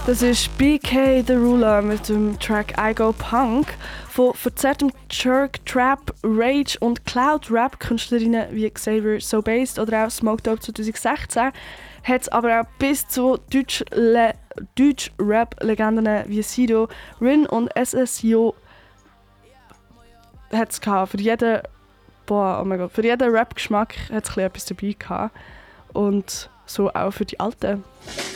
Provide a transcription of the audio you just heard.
Das ist BK The Ruler mit dem Track I Go Punk von verzerrtem Jerk, Trap, Rage und Cloud-Rap-Künstlerinnen wie Xavier So Based oder auch Smoke Dope 2016 hat es aber auch bis zu Deutsch-Rap-Legenden wie Sido, Rin und SSJO hat's gehabt. Für jeden Rap-Geschmack hat es etwas dabei gehabt. Und so auch für die Alten.